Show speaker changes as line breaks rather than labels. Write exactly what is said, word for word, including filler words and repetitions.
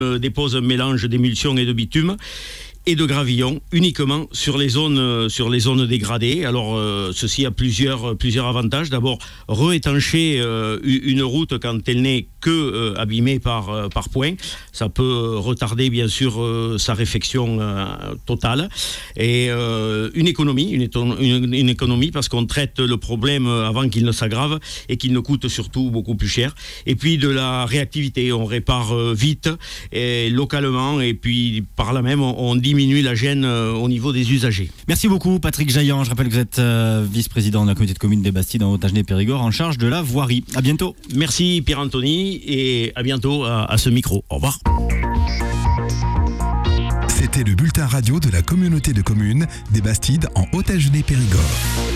euh, dépose un mélange d'émulsion et de bitume et de gravillon uniquement sur les zones euh, sur les zones dégradées. Alors euh, ceci a plusieurs plusieurs avantages. D'abord, réétancher euh, une route quand elle n'est que euh, abîmée par euh, par point. Ça peut retarder bien sûr euh, sa réfection euh, totale et euh, une économie une, une, une économie parce qu'on traite le problème avant qu'il ne s'aggrave et qu'il ne coûte surtout beaucoup plus cher. Et puis de la réactivité, on répare euh, vite et localement et puis par là même on, on diminue la gêne euh, au niveau des usagers.
Merci beaucoup Patrick Jaillant. Je rappelle que vous êtes euh, vice-président de la communauté de communes des Bastides en Haut-Agenais-Périgord en charge de la voirie. À bientôt.
Merci Pierre-Anthony et à bientôt à, à ce micro. Au revoir.
C'était le bulletin radio de la communauté de communes des Bastides en Haut-Agenais-Périgord.